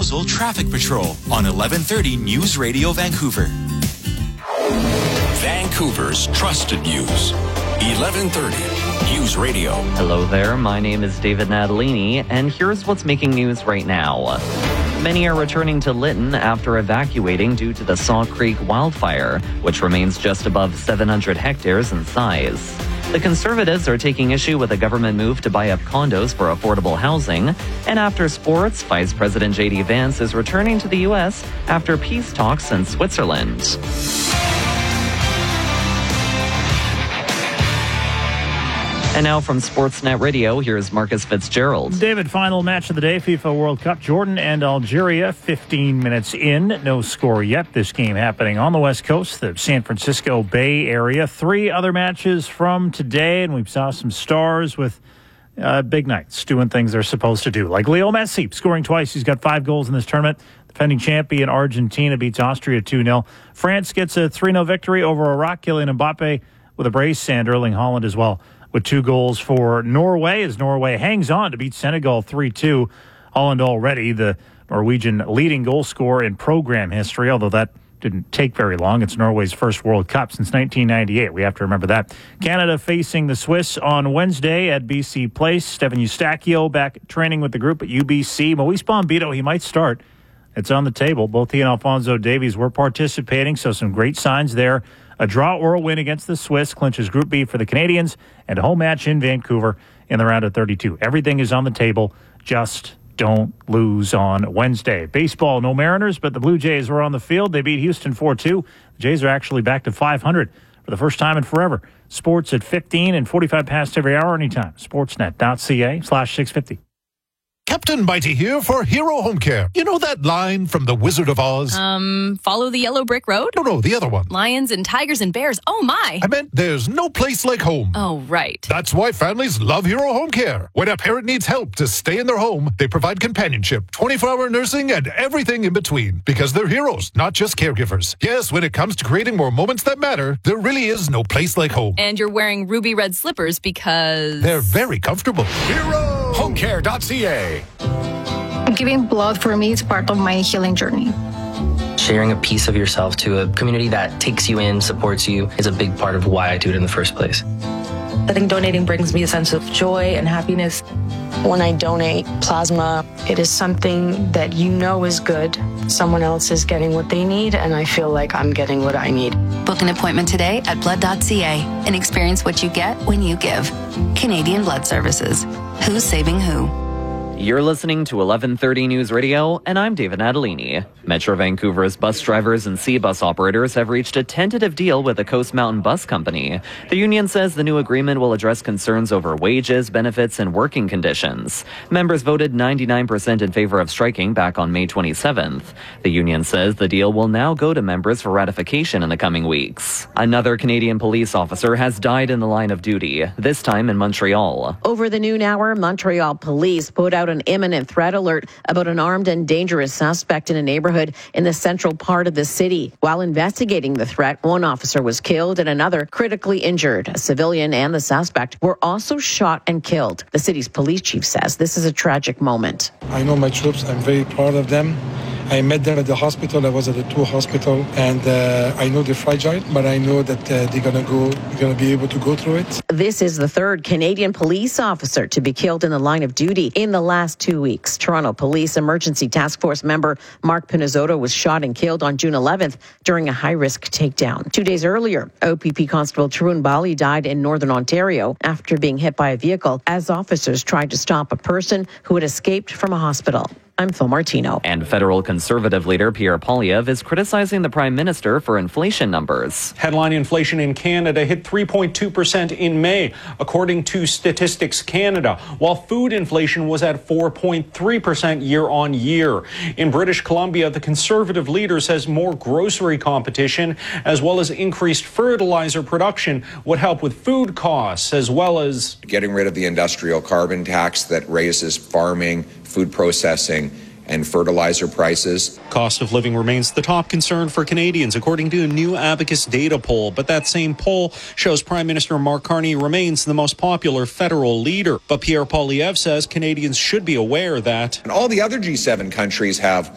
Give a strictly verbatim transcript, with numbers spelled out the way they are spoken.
Proposal Traffic Patrol on eleven thirty News Radio Vancouver. Vancouver's trusted news. eleven thirty News Radio. Hello there, my name is David Natalini, and here's what's making news right now. Many are returning to Lytton after evacuating due to the Saw Creek wildfire, which remains just above seven hundred hectares in size. The Conservatives are taking issue with a government move to buy up condos for affordable housing. And after sports, Vice President J D Vance is returning to the U S after peace talks in Switzerland. And now from Sportsnet Radio, here's Marcus Fitzgerald. David, final match of the day, FIFA World Cup, Jordan and Algeria, fifteen minutes in. No score yet. This game happening on the West Coast, the San Francisco Bay Area. Three other matches from today, and we saw some stars with uh, big nights, doing things they're supposed to do. Like Leo Messi, scoring twice. He's got five goals in this tournament. Defending champion Argentina beats Austria two nil. France gets a three nil victory over Iraq. Kylian Mbappe with a brace, and Erling Haaland as well, with two goals for Norway, as Norway hangs on to beat Senegal three two. Holland already the Norwegian leading goal scorer in program history, although that didn't take very long. It's Norway's first World Cup since nineteen ninety-eight. We have to remember that. Canada facing the Swiss on Wednesday at B C Place. Stefan Eustachio back training with the group at U B C. Moise Bombito, he might start. It's on the table. Both he and Alphonso Davies were participating, so some great signs there. A draw or a win against the Swiss clinches Group B for the Canadians, and a home match in Vancouver in the round of thirty-two. Everything is on the table. Just don't lose on Wednesday. Baseball, no Mariners, but the Blue Jays were on the field. They beat Houston four two. The Jays are actually back to five hundred for the first time in forever. Sports at fifteen and forty-five past every hour anytime. Sportsnet.ca slash 650. Captain Mighty here for Hero Home Care. You know that line from The Wizard of Oz? Um, follow the yellow brick road? No, no, the other one. Lions and tigers and bears. Oh, my. I meant there's no place like home. Oh, right. That's why families love Hero Home Care. When a parent needs help to stay in their home, they provide companionship, twenty-four hour nursing, and everything in between. Because they're heroes, not just caregivers. Yes, when it comes to creating more moments that matter, there really is no place like home. And you're wearing ruby red slippers because... they're very comfortable. Hero Home Care dot C A. Giving blood for me is part of my healing journey. Sharing a piece of yourself to a community that takes you in, supports you, is a big part of why I do it in the first place. I think donating brings me a sense of joy and happiness. When I donate plasma, it is something that you know is good. Someone else is getting what they need, and I feel like I'm getting what I need. Book an appointment today at blood dot C A and experience what you get when you give. Canadian Blood Services. Who's saving who? You're listening to eleven thirty News Radio, and I'm David Natalini. Metro Vancouver's bus drivers and C-bus operators have reached a tentative deal with the Coast Mountain Bus Company. The union says the new agreement will address concerns over wages, benefits, and working conditions. Members voted ninety-nine percent in favor of striking back on May twenty-seventh. The union says the deal will now go to members for ratification in the coming weeks. Another Canadian police officer has died in the line of duty, this time in Montreal. Over the noon hour, Montreal police put out an imminent threat alert about an armed and dangerous suspect in a neighborhood in the central part of the city. While investigating the threat, one officer was killed and another critically injured. A civilian and the suspect were also shot and killed. The city's police chief says this is a tragic moment. I know my troops. I'm very proud of them. I met them at the hospital. I was at the two hospital, and uh, I know they're fragile, but I know that uh, they're gonna go. They're gonna be able to go through it. This is the third Canadian police officer to be killed in the line of duty in the last two weeks. Toronto Police Emergency Task Force member Mark Pinizzotto was shot and killed on June eleventh during a high-risk takedown. Two days earlier, O P P Constable Tarun Bali died in Northern Ontario after being hit by a vehicle as officers tried to stop a person who had escaped from a hospital. I'm Phil Martino. And federal Conservative leader Pierre Poilievre is criticizing the Prime Minister for inflation numbers. Headline inflation in Canada hit three point two percent in May, according to Statistics Canada, while food inflation was at four point three percent year on year. In British Columbia, the Conservative leader says more grocery competition as well as increased fertilizer production would help with food costs, as well as getting rid of the industrial carbon tax that raises farming, food processing, and fertilizer prices. Cost of living remains the top concern for Canadians, according to a new Abacus data poll. But that same poll shows Prime Minister Mark Carney remains the most popular federal leader. But Pierre Poilievre says Canadians should be aware that and all the other G seven countries have